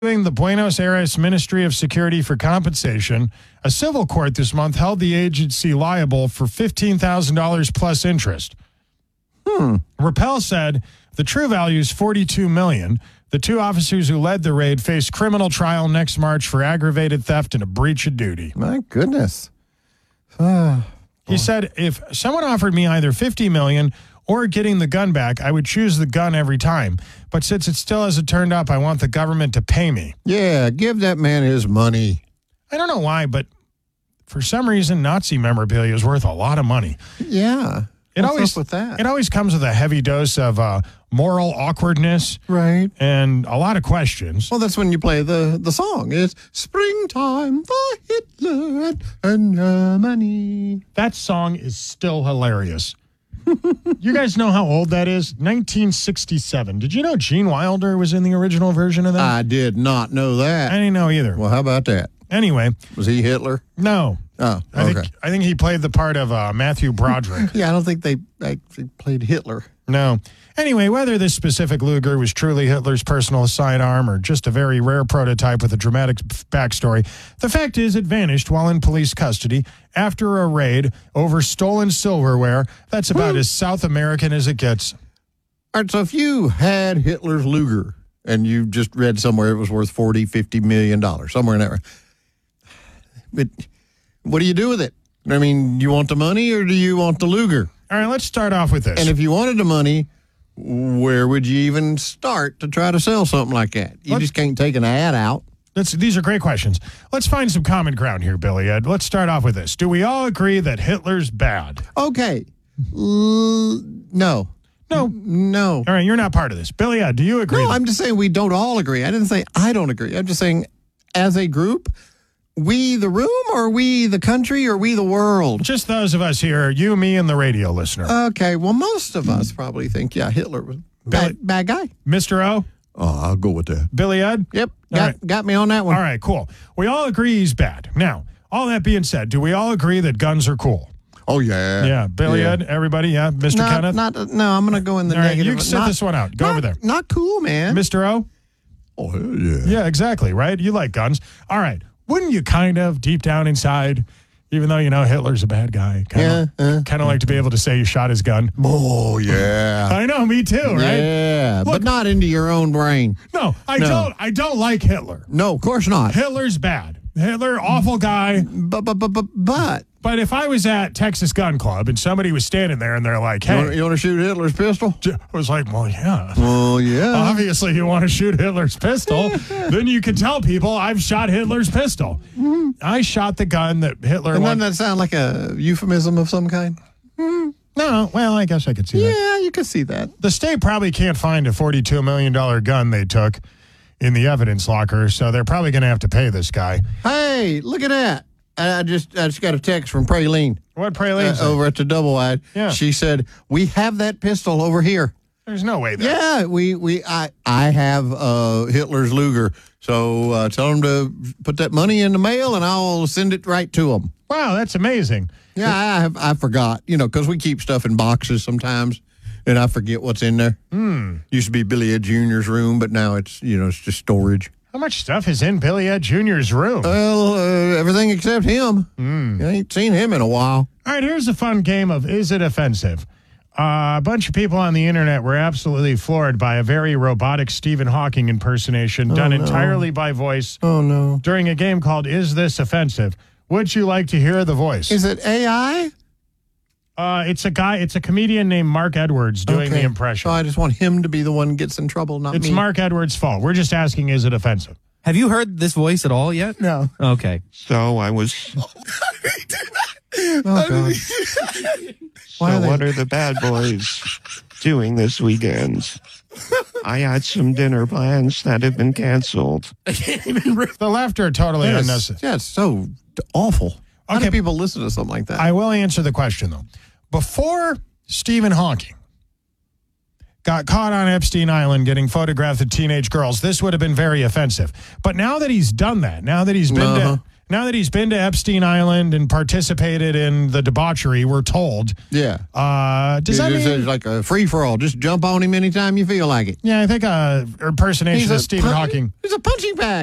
The Buenos Aires Ministry of Security for compensation, a civil court this month held the agency liable for $15,000 plus interest. Rappel said the true value is $42 million. The two officers who led the raid face criminal trial next March for aggravated theft and a breach of duty. My goodness. He said, if someone offered me either $50 million or getting the gun back, I would choose the gun every time. But since it still hasn't turned up, I want the government to pay me. Yeah, give that man his money. I don't know why, but for some reason, Nazi memorabilia is worth a lot of money. Yeah. What's up with that? It always comes with a heavy dose of moral awkwardness. Right. And a lot of questions. Well, that's when you play the song. It's springtime for Hitler and Germany. That song is still hilarious. You guys know how old that is? 1967. Did you know Gene Wilder was in the original version of that? I did not know that. I didn't know either. Well, how about that? Anyway. Was he Hitler? No. Oh, okay. I think he played the part of Matthew Broderick. Yeah, I don't think they actually played Hitler. No. Anyway, whether this specific Luger was truly Hitler's personal sidearm or just a very rare prototype with a dramatic backstory, the fact is it vanished while in police custody after a raid over stolen silverware. That's about as South American as it gets. All right, so if you had Hitler's Luger and you just read somewhere it was worth $40-50 million, somewhere in there, but what do you do with it? I mean, you want the money or do you want the Luger? All right, let's start off with this. And if you wanted the money, where would you even start to try to sell something like that? You just can't take an ad out. These are great questions. Let's find some common ground here, Billy Ed. Let's start off with this. Do we all agree that Hitler's bad? Okay. No. All right, you're not part of this. Billy Ed, do you agree? No, I'm just saying we don't all agree. I didn't say I don't agree. I'm just saying as a group, we the room or we the country or we the world? Just those of us here, you, me, and the radio listener. Okay, well, most of us probably think, yeah, Hitler was bad guy. Mr. O? Oh, I'll go with that. Billy Ed? Yep, got me on that one. All right, cool. We all agree he's bad. Now, all that being said, do we all agree that guns are cool? Oh, yeah. Yeah, Billy Ed, everybody, yeah, Mr. Kenneth? No, I'm going to go in the all negative. Right, you sit this one out. Go over there. Not cool, man. Mr. O? Oh, hell yeah. Yeah, exactly, right? You like guns. All right. Wouldn't you kind of, deep down inside, even though you know Hitler's a bad guy, kind of like to be able to say you shot his gun? Oh, yeah. I know, me too, right? Yeah, Look, but not into your own brain. No, I don't like Hitler. No, of course not. Hitler's bad. Hitler, awful guy. But if I was at Texas Gun Club and somebody was standing there and they're like, hey. You want to shoot Hitler's pistol? I was like, well, yeah. Well, yeah. Obviously, you want to shoot Hitler's pistol. Then you can tell people I've shot Hitler's pistol. Mm-hmm. I shot the gun that Hitler... And doesn't that sound like a euphemism of some kind? No, well, I guess I could see that. Yeah, you could see that. The state probably can't find a $42 million gun they took in the evidence locker, so they're probably going to have to pay this guy. Hey, look at that. I just got a text from Praline. What Praline? Over at the Double Wide. Yeah. She said, we have that pistol over here. There's no way that. Yeah, I have Hitler's Luger. So tell them to put that money in the mail and I'll send it right to them. Wow, that's amazing. Yeah, I forgot, because we keep stuff in boxes sometimes. And I forget what's in there. Used to be Billy Ed Jr.'s room, but now it's, it's just storage. How much stuff is in Billy Ed Jr.'s room? Well, everything except him. I ain't seen him in a while. All right, here's a fun game of Is It Offensive? A bunch of people on the internet were absolutely floored by a very robotic Stephen Hawking impersonation done entirely by voice during a game called Is This Offensive? Would you like to hear the voice? Is it AI? It's a comedian named Mark Edwards doing the impression. So I just want him to be the one who gets in trouble, not me. It's Mark Edwards' fault. We're just asking, is it offensive? Have you heard this voice at all yet? No. Okay. So I was... Oh, God. So what are the bad boys doing this weekend? I had some dinner plans that have been canceled. The laughter totally unnecessary. Yeah, it's so awful. How do people listen to something like that? I will answer the question, though. Before Stephen Hawking got caught on Epstein Island getting photographed with teenage girls, this would have been very offensive. But now that he's done that, now that he's been now that he's been to Epstein Island and participated in the debauchery, we're told. Yeah. Does that mean it's like a free-for-all? Just jump on him anytime you feel like it. Yeah, I think impersonation of Stephen Hawking. He's a punching bag.